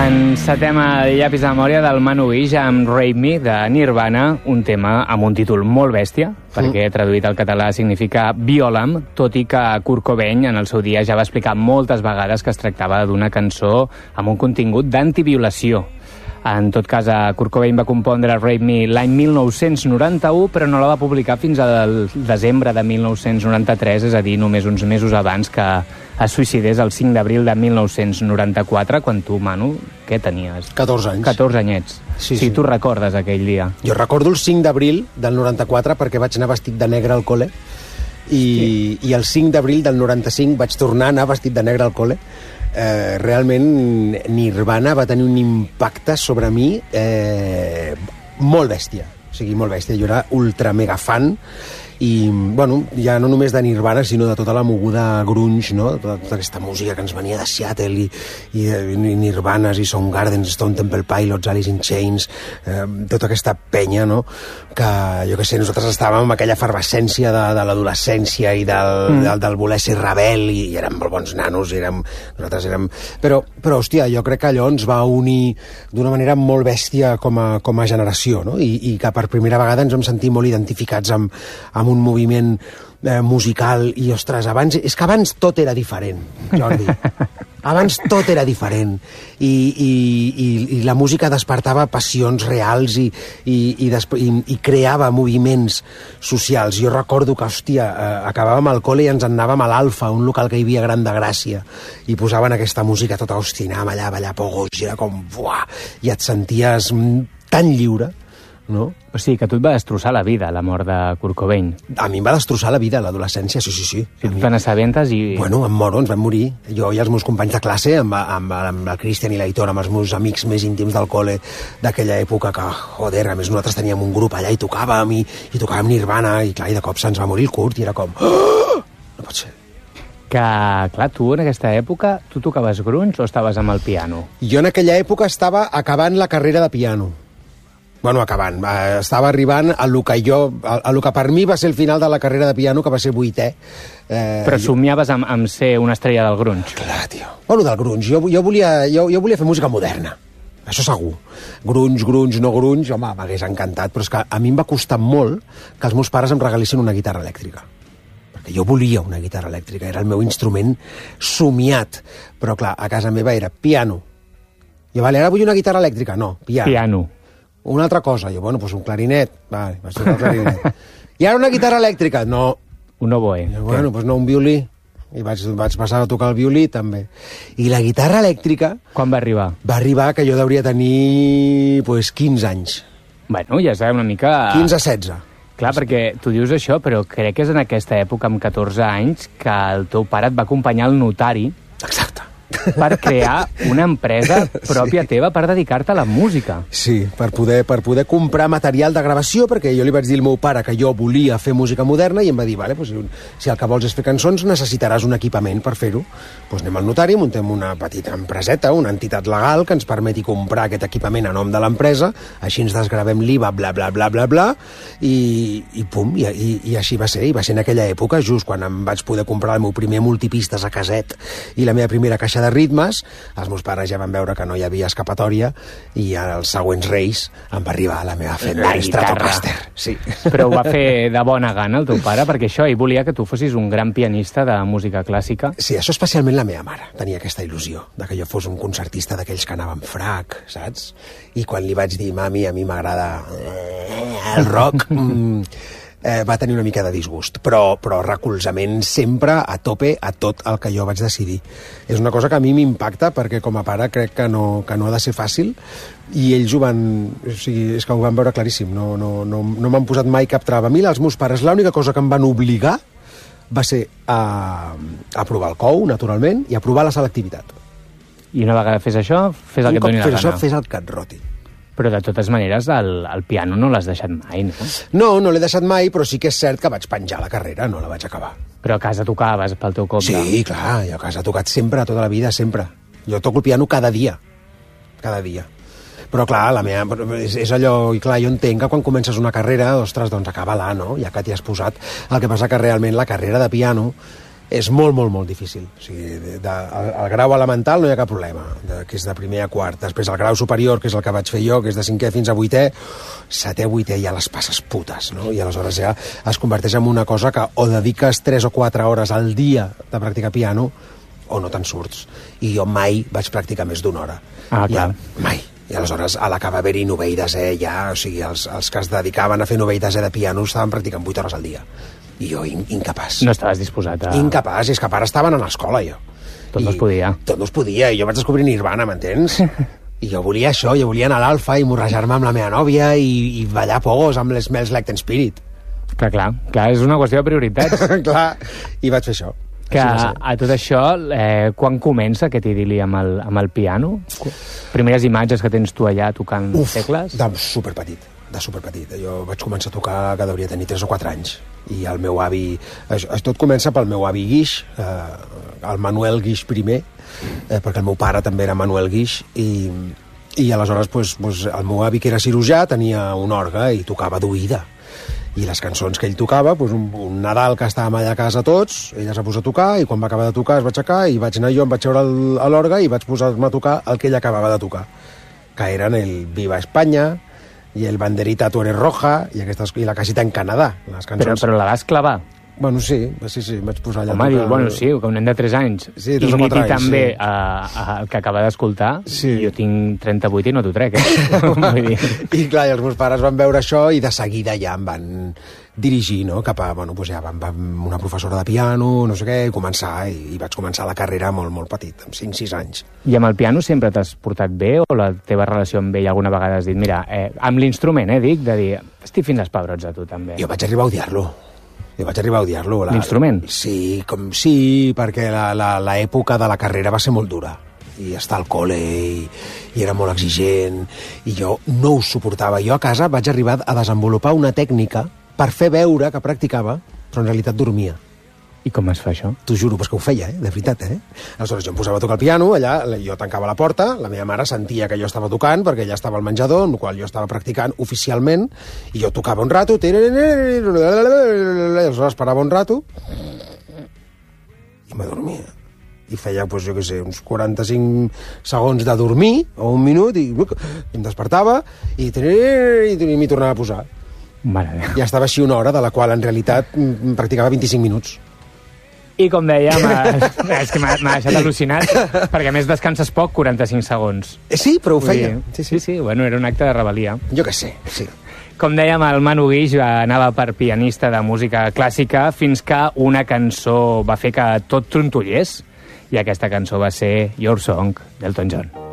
Encetem el llapis de memòria del Manu Guix amb Rape Me, de Nirvana, un tema amb un títol molt bèstia, perquè traduït al català significa Viola'm, tot i que Kurt Cobain en el seu dia ja va explicar moltes vegades que es tractava d'una cançó amb un contingut d'antiviolació. En tot cas, Kurt Cobain va compondre Rape Me l'any 1991, però no la va publicar fins al desembre de 1993, és a dir, només uns mesos abans que es suïcidés el 5 d'abril de 1994, quan tu, Manu, què tenies? 14 anys. 14 anyets. Sí, Tu recordes aquell dia. Jo recordo el 5 d'abril del 94 perquè vaig anar vestit de negre al col·le i el 5 d'abril del 95 vaig tornar a anar vestit de negre al col·le. Realment Nirvana va tenir un impacte sobre mi molt bèstia, o sigui, molt bèstia. Jo era ultra mega fan i, bueno, ja no només de Nirvana, sinó de tota la moguda grunge, no? Tota aquesta música que ens venia de Seattle i Nirvanas i Soundgardens, Stone Temple Pilots, Alice in Chains, tota aquesta penya, no? Que, jo què sé, nosaltres estàvem amb aquella efervescència de l'adolescència i del voler ser rebel i érem molt bons nanos, nosaltres érem... Però, hòstia, jo crec que allò ens va unir d'una manera molt bèstia com a generació, no? I que per primera vegada ens vam sentir molt identificats amb un moviment musical i, ostres, és que abans tot era diferent, Jordi. Abans tot era diferent i la música despertava passions reals i creava moviments socials. Jo recordo que, hòstia, acabàvem al col·le i ens en anàvem a l'Alfa, un local que hi havia a Gran de Gràcia, i posaven aquesta música tota, hòstia, anàvem allà a ballar pogos, i era com, buah, i et senties tan lliure, no? O sigui, que tu et va destrossar la vida, la mort de Kurt Cobain. A mi em va destrossar la vida, l'adolescència, sí. Si tu te n'assabentes i... Bueno, em moro, ens vam morir. Jo i els meus companys de classe, amb el Cristian i l'Aitor, amb els meus amics més íntims del col·le d'aquella època, que, joder, a més nosaltres teníem un grup allà i tocàvem Nirvana, i clar, i de cop se'ns va morir el Kurt, i era com... Oh! No pot ser. Que, clar, tu en aquesta època, tu tocaves grunge o estaves amb el piano? Jo en aquella època estava acabant la carrera de piano. Bueno, acabant. Estava arribant a lo que per mi va ser el final de la carrera de piano, que va ser 8è. Però somiaves amb ser una estrella del grunge. Clar, tio. Bueno, del grunge. Jo volia fer música moderna. Això segur. Grunge, no grunge, home, m'hagués encantat. Però és que a mi em va costar molt que els meus pares em regalissin una guitarra elèctrica. Perquè jo volia una guitarra elèctrica. Era el meu instrument somiat. Però, clar, a casa meva era piano. Jo, vale, ara vull una guitarra elèctrica. No, piano. Una altra cosa, jo, bueno, doncs un clarinet. Vale, vaig tocar el clarinet. I ara una guitarra elèctrica? No. Un oboe. Bueno, doncs no, un violí. I vaig passar a tocar el violí, també. I la guitarra elèctrica... Quan va arribar? Va arribar que jo hauria tenir, pues, 15 anys. Bueno, ja sabem una mica... 15-16. Clar, perquè tu dius això, però crec que és en aquesta època, amb 14 anys, que el teu pare et va acompanyar al notari... Exacte. Per crear una empresa pròpia teva per dedicar-te a la música. Sí, per poder comprar material de gravació, perquè jo li vaig dir al meu pare que jo volia fer música moderna i em va dir, vale, pues, si el que vols és fer cançons necessitaràs un equipament per fer-ho. Pues anem al notari, muntem una petita empreseta, una entitat legal que ens permeti comprar aquest equipament a nom de l'empresa, així ens desgravem l'IVA, bla, bla, bla, bla, bla, i pum, i així va ser. I va ser en aquella època, just quan em vaig poder comprar el meu primer multipistes a caset i la meva primera caixa de ritmes, els meus pares ja van veure que no hi havia escapatòria i als següents Reis em va arribar la meva Fender Stratocaster. Sí. Però ho va fer de bona gana el teu pare, perquè això, ell volia que tu fossis un gran pianista de música clàssica. Sí, això especialment la meva mare tenia aquesta il·lusió, de que jo fos un concertista d'aquells que anava amb frac, saps? I quan li vaig dir, mami, a mi m'agrada el rock... va tenir una mica de disgust, però recolzament sempre a tope a tot el que jo vaig decidir. És una cosa que a mi m'impacta perquè com a pare crec que no ha de ser fàcil i ells ho van... O sigui, és que ho van veure claríssim, no m'han posat mai cap trava. A mi, els meus pares, l'única cosa que em van obligar va ser a provar el cou, naturalment, i a provar la selectivitat. I una vegada fes això, fes el que et doni la gana. Fes el que et roti. Però de totes maneres el piano no l'has deixat mai, no? No l'he deixat mai, però sí que és cert que vaig penjar la carrera, no la vaig acabar. Però a casa tocaves pel teu compte? Sí, clar, jo a casa he tocat sempre, tota la vida, sempre. Jo toco el piano cada dia. Però clar, la meva, és allò, i clar, jo entenc que quan comences una carrera, ostres, doncs acaba-la, no? Ja que t'hi has posat. El que passa que realment la carrera de piano és molt, molt, molt difícil. O sigui, el grau elemental no hi ha cap problema, que és de primer a quart. Després el grau superior, que és el que vaig fer jo, que és de 5è fins a 8è, 7è, 8è ja les passes putes, no? I aleshores ja es converteix en una cosa que o dediques 3 o 4 hores al dia de practicar piano o no te'n surts. I jo mai vaig practicar més d'1 hora. Ah, clar. Mai. I aleshores, a l'acabar haver-hi 9è i 10è, ja, o sigui, els que es dedicaven a fer 9è i 10è de piano estaven practicant 8 hores al dia. I jo, incapaç. No estaves disposat a... Incapaç, és que a part estaven a l'escola, jo. Tot no es podia. Tot no es podia, i jo vaig descobrir Nirvana, m'entens? I jo volia això, jo volia anar a l'Alfa i morrejar-me amb la meva nòvia i ballar pogos amb les Smells Like Teen Spirit. Clar, és una qüestió de prioritats. Clar, i vaig fer això. Que a tot això, quan comença aquest idili amb el piano? Primeres imatges que tens tu allà tocant tecles? De superpetit. Jo vaig començar a tocar que hauria tenir 3 o 4 anys. I el meu avi... Tot comença pel meu avi Guix, el Manuel Guix primer, perquè el meu pare també era Manuel Guix, i aleshores el meu avi, que era cirurgià, tenia un orgue i tocava d'oïda. I les cançons que ell tocava, un Nadal que estàvem allà a casa tots, ell es va posar a tocar, i quan va acabar de tocar es va aixecar, i vaig anar jo, em vaig seure a l'orgue i vaig posar-me a tocar el que ell acabava de tocar, que eren el Viva Espanya, i el Banderita tu eres roja, i la casita en Canadà, les cançons. Però la vas clavar? Bueno, sí, vaig posar allà... Home, dius, bueno, sí, que un nen de 3 anys. Sí, 3 o 4 anys, també el que acaba d'escoltar, sí. Jo tinc 38 i no t'ho trec, Vull dir. I clar, els meus pares van veure això i de seguida ja em van dirigir, no?, cap a, ja vam una professora de piano, no sé què, i vaig començar la carrera molt, molt petit, amb 5-6 anys. I amb el piano sempre t'has portat bé, o la teva relació amb ell alguna vegada has dit, mira, amb l'instrument, dic, de dir, estic fins als pebrots a tu, també. Jo vaig arribar a odiar-lo. L'instrument? Sí, perquè l'època de la carrera va ser molt dura. I estar al col·le i era molt exigent, i jo no ho suportava. Jo a casa vaig arribar a desenvolupar una tècnica per fer veure que practicava, però en realitat dormia. I com es fa això? T'ho juro, que ho feia, de veritat, Aleshores jo em posava a tocar el piano, allà jo tancava la porta, la meva mare sentia que jo estava tocant, perquè ella estava al menjador, amb el qual jo estava practicant oficialment, i jo tocava un rato, aleshores parava un rato, i m'adormia. I feia, jo què sé, uns 45 segons de dormir, o un minut, i em despertava, i m'hi tornava a posar. Mare. Ja estava així una hora, de la qual en realitat practicava 25 minuts. I com dèiem, és que m'ha deixat al·lucinat, perquè a més descanses poc, 45 segons. Sí, però ho feia. Sí, bueno, era un acte de rebel·lia. Jo què sé, sí. Com dèiem, el Manu Guix anava per pianista de música clàssica fins que una cançó va fer que tot trontollés, i aquesta cançó va ser Your Song, d'Elton John.